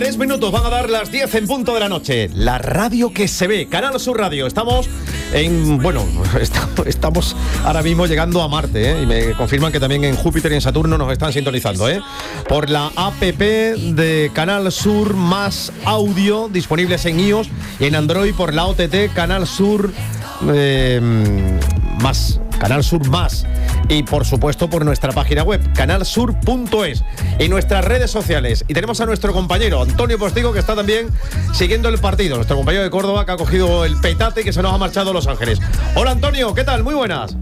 3 minutos, van a dar las 10 en punto de la noche. La radio que se ve, Canal Sur Radio. Estamos estamos ahora mismo llegando a Marte, y me confirman que también en Júpiter y en Saturno nos están sintonizando, por la app de Canal Sur más audio, disponibles en iOS y en Android por la OTT Canal Sur más. Canal Sur Más, y por supuesto por nuestra página web canalsur.es y nuestras redes sociales. Y tenemos a nuestro compañero Antonio Postigo, que está también siguiendo el partido, nuestro compañero de Córdoba, que ha cogido el petate y que se nos ha marchado a Los Ángeles. Hola Antonio, ¿qué tal? Muy buenas.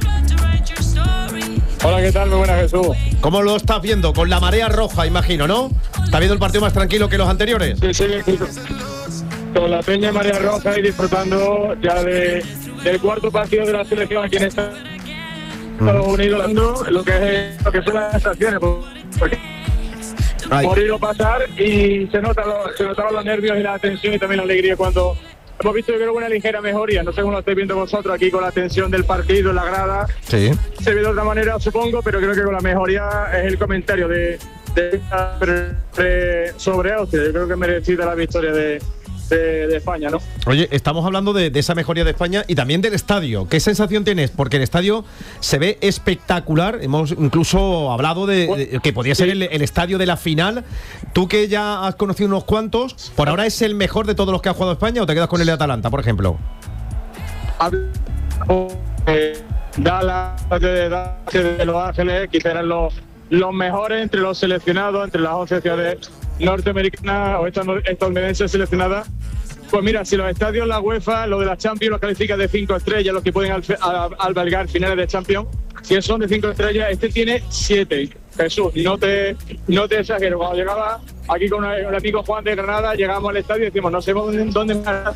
Hola, ¿qué tal? Muy buenas, Jesús. ¿Cómo lo estás viendo? Con la marea roja, imagino, ¿no? ¿Está viendo el partido más tranquilo que los anteriores? Sí, con la peña marea roja y disfrutando ya del cuarto partido de la selección aquí en Estados Unidos, lo que son las sensaciones, porque por ir a pasar, y se notaban los nervios y la tensión y también la alegría cuando hemos visto, yo creo, una ligera mejoría. No sé cómo lo estáis viendo vosotros aquí con la tensión del partido en la grada. Sí. Se ve de otra manera, supongo, pero creo que con la mejoría es el comentario sobre Austria. Yo creo que merecida la victoria de España, ¿no? Oye, estamos hablando de esa mejoría de España y también del estadio. ¿Qué sensación tienes? Porque el estadio se ve espectacular. Hemos incluso hablado de que podía ser el estadio de la final. Tú, que ya has conocido unos cuantos, ¿por ahora es el mejor de todos los que ha jugado España o te quedas con el de Atalanta, por ejemplo? Dallas de Los Ángeles, quizás eran los mejores entre los seleccionados, entre las 11 ciudades norteamericanas o estadounidenses seleccionadas. Pues mira, si los estadios, la UEFA, lo de la Champions, los califica de 5 estrellas, los que pueden albergar finales de Champions, si son de 5 estrellas, este tiene 7. Jesús, no te exagero. Cuando llegaba aquí con un amigo Juan de Granada, llegamos al estadio y decimos, no sé dónde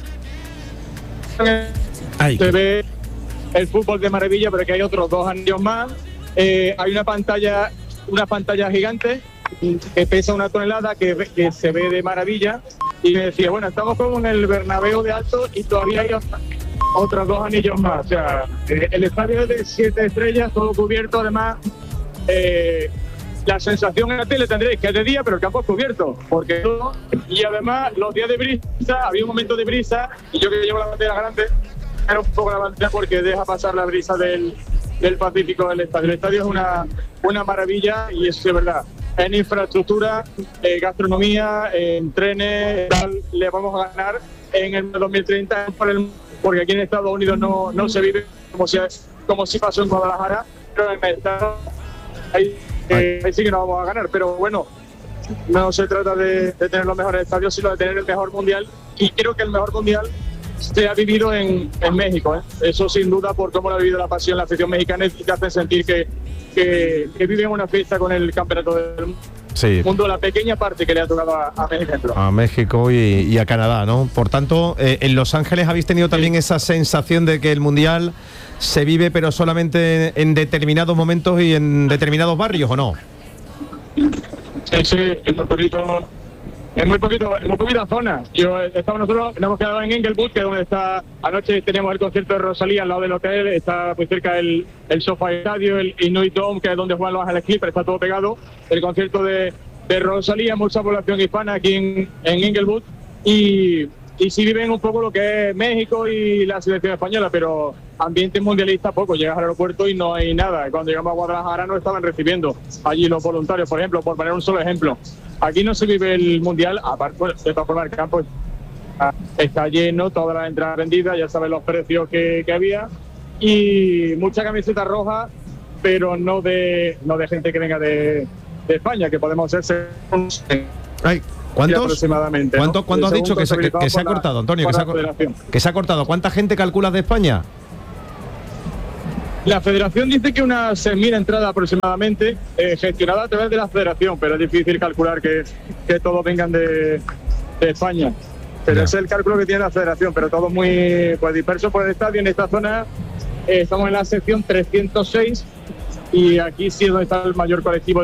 se ve el fútbol de maravilla, pero que hay otros 2 años más. Hay una pantalla gigante que pesa 1 tonelada, que se ve de maravilla, y me decía, bueno, estamos como en el Bernabéu de alto y todavía hay otros 2 anillos más. O sea, el estadio es de 7 estrellas, todo cubierto. Además, la sensación en la tele tendréis que es de día, pero el campo es cubierto, y además los días de brisa, había un momento de brisa, y yo que llevo la bandera grande, era un poco la bandera porque deja pasar la brisa del Pacífico del estadio. El estadio es una maravilla, y eso es verdad. En infraestructura, gastronomía, en trenes, le vamos a ganar en el 2030 porque aquí en Estados Unidos no se vive como si pasó en Guadalajara, pero en el estado ahí sí que no vamos a ganar. Pero bueno, no se trata de tener los mejores estadios, sino de tener el mejor mundial, y creo que el mejor mundial se ha vivido en México, Eso sin duda, por cómo lo ha vivido la pasión, la afición mexicana, y te hacen sentir que viven una fiesta con el campeonato del mundo, la pequeña parte que le ha tocado a México. A México y a Canadá, ¿no? Por tanto, en Los Ángeles habéis tenido también esa sensación de que el mundial se vive, pero solamente en determinados momentos y en determinados barrios, ¿o no? Sí, en muy poquita zona. Nosotros nos hemos quedado en Inglewood, que es donde está. Anoche teníamos el concierto de Rosalía al lado del hotel. Está muy cerca el SoFi Estadio, el Inuit Dome, que es donde juegan Los Ángeles Clippers. Está todo pegado. El concierto de Rosalía, mucha población hispana aquí en Inglewood. Y sí viven un poco lo que es México y la selección española, pero ambiente mundialista poco. Llegas al aeropuerto y no hay nada. Cuando llegamos a Guadalajara nos estaban recibiendo allí los voluntarios, por ejemplo, por poner un solo ejemplo. Aquí no se vive el mundial, aparte de todas formas el campo está lleno, todas las entradas vendidas, ya sabes los precios que había, y mucha camiseta roja, pero no de gente que venga de España, que podemos ser ¿Cuántos? Aproximadamente, ¿Cuánto has dicho que se ha cortado, Antonio? Que se ha cortado. ¿Cuánta gente calculas de España? La federación dice que unas 6.000 entradas aproximadamente, gestionadas a través de la federación, pero es difícil calcular que todos vengan de España. Pero ese es el cálculo que tiene la federación, pero todos muy dispersos por el estadio. En esta zona estamos en la sección 306, y aquí sí es donde está el mayor colectivo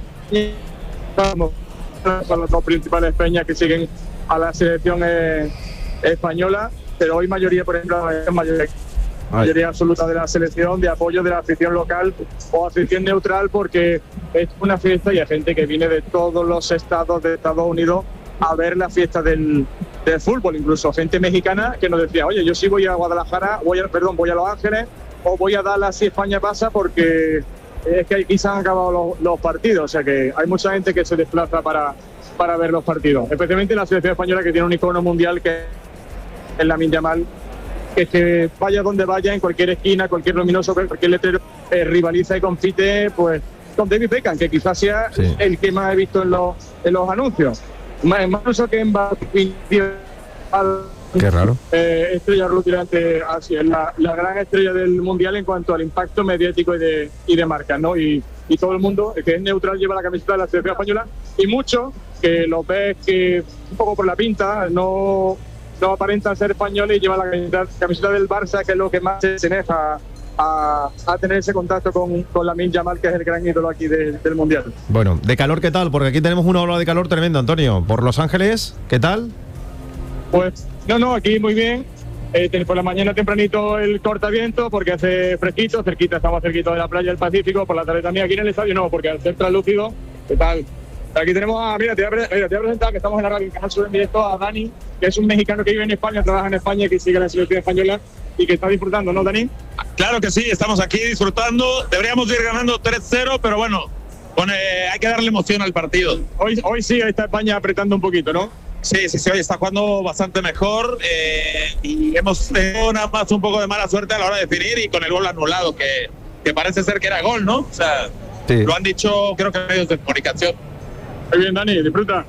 son los 2 principales peñas que siguen a la selección española, pero hoy mayoría, por ejemplo, es mayoría absoluta de la selección, de apoyo de la afición local o afición neutral, porque es una fiesta y hay gente que viene de todos los estados de Estados Unidos a ver la fiesta del fútbol, incluso gente mexicana que nos decía, oye, yo sí voy a Guadalajara, voy a Los Ángeles o voy a Dallas si España pasa, porque es que aquí se han acabado los partidos, o sea que hay mucha gente que se desplaza para ver los partidos, especialmente la selección española, que tiene un icono mundial que es Lamine Yamal, que vaya donde vaya, en cualquier esquina, cualquier luminoso, cualquier letrero, rivaliza y compite pues con David Beckham, que quizás sea el que más he visto en los anuncios. Más uso que en Qué raro. Estrella rutilante, así es la gran estrella del mundial en cuanto al impacto mediático y de marca, ¿no? Y todo el mundo que es neutral lleva la camiseta de la selección española, y muchos que lo ves que un poco por la pinta no aparentan ser españoles y llevan la camiseta del Barça, que es lo que más se asemeja a tener ese contacto con Lamine Yamal, que es el gran ídolo aquí del mundial. Bueno, ¿de calor qué tal? Porque aquí tenemos una ola de calor tremendo, Antonio. ¿Por Los Ángeles qué tal? Pues no, aquí muy bien. Por la mañana tempranito el cortaviento, porque hace fresquito, estamos cerquita de la playa del Pacífico. Por la tarde también aquí en el estadio no, porque al ser translúcido, ¿qué tal? Aquí tenemos mira, te voy a presentar, que estamos en la radio Canal Sur en directo, a Dani, que es un mexicano que vive en España, trabaja en España y que sigue la selección española y que está disfrutando, ¿no, Dani? Claro que sí, estamos aquí disfrutando. Deberíamos ir ganando 3-0, pero bueno, hay que darle emoción al partido. Hoy sí está España apretando un poquito, ¿no? Sí, hoy está jugando bastante mejor, y hemos tenido nada más un poco de mala suerte a la hora de definir, y con el gol anulado, que parece ser que era gol, ¿no? O sea, sí. Lo han dicho, creo que medios de comunicación. Muy bien, Dani, disfruta.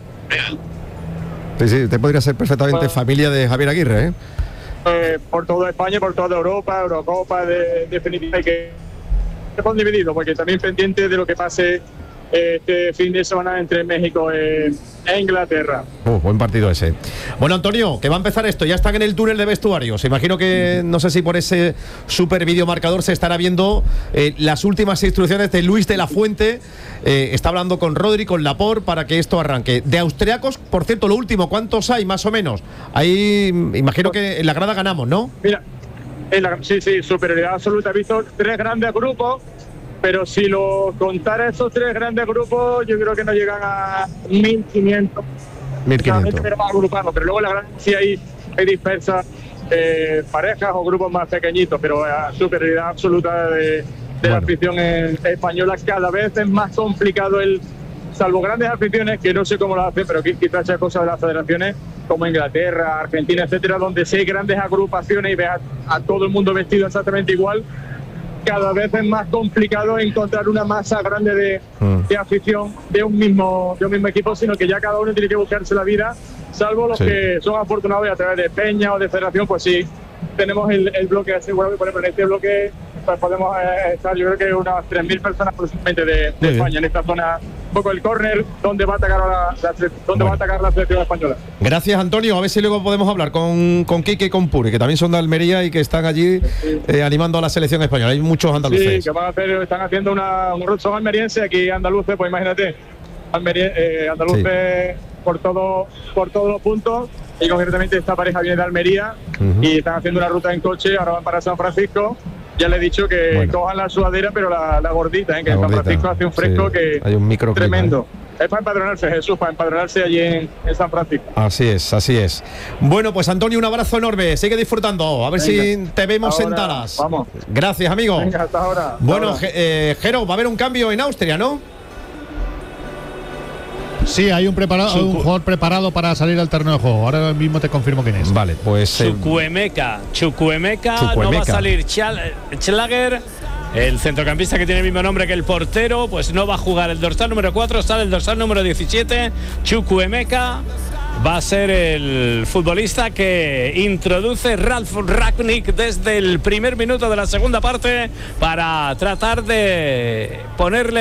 Sí, te podría ser perfectamente familia de Javier Aguirre, ¿eh? Por toda España, por toda Europa, Eurocopa, definitivamente, que estamos divididos, porque también pendiente de lo que pase este fin de semana entre México e Inglaterra. Buen partido ese. Bueno, Antonio, que va a empezar esto. Ya están en el túnel de vestuarios. Imagino que, no sé si por ese super videomarcador se estará viendo las últimas instrucciones de Luis de la Fuente. Está hablando con Rodri, con Laporte, para que esto arranque. De austriacos, por cierto, lo último, ¿cuántos hay más o menos? Ahí, imagino que en la grada ganamos, ¿no? Mira, sí, superioridad absoluta. He visto 3 grandes grupos, pero si lo contara esos 3 grandes grupos, yo creo que no llegan a 1.500. 1.500. Pero más agrupados, pero luego la gran sí hay dispersas parejas o grupos más pequeñitos, pero superioridad absoluta de la afición española. Cada vez es más complicado salvo grandes aficiones, que no sé cómo lo hacen, pero quizás sea cosa de las federaciones como Inglaterra, Argentina, etcétera, donde sí hay grandes agrupaciones y ves a todo el mundo vestido exactamente igual. Cada vez es más complicado encontrar una masa grande de afición de un mismo equipo, sino que ya cada uno tiene que buscarse la vida, salvo los que son afortunados y a través de peña o de federación, pues sí, tenemos el bloque asegurado, y por ejemplo en este bloque pues podemos estar, yo creo que unas 3.000 personas aproximadamente de España, en esta zona, un poco el córner donde va a atacar va a atacar la selección española. Gracias, Antonio. A ver si luego podemos hablar con Quique y con Puri, que también son de Almería y que están allí animando a la selección española. Hay muchos andaluces. Sí, que están haciendo son almerienses, aquí andaluces, pues imagínate, andaluces por todos los puntos, y concretamente esta pareja viene de Almería y están haciendo una ruta en coche, ahora van para San Francisco. Ya le he dicho que cojan la sudadera, pero la gordita, que en San Francisco hace un fresco que hay un micro tremendo. Es para empadronarse, Jesús, para empadronarse allí en San Francisco. Así es. Bueno, pues Antonio, un abrazo enorme. Sigue disfrutando. A ver si te vemos en Talas. Vamos. Gracias, amigo. Venga, hasta ahora. Bueno, Jero, va a haber un cambio en Austria, ¿no? Sí, hay un jugador preparado para salir al terreno de juego. Ahora mismo te confirmo quién es. Vale, pues Chukwuemeka no va a salir Schlager, el centrocampista que tiene el mismo nombre que el portero, pues no va a jugar el dorsal número 4, sale el dorsal número 17. Chukwuemeka va a ser el futbolista que introduce Ralf Rangnick desde el primer minuto de la segunda parte para tratar de ponerle